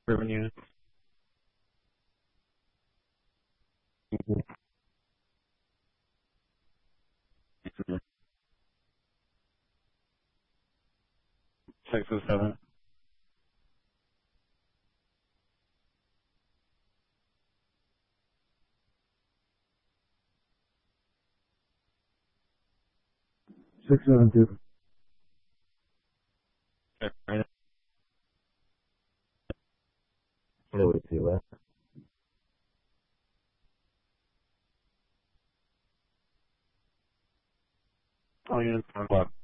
Urban units. Mhm. 607. 672. Okay, right. Fluid to that. All units on block.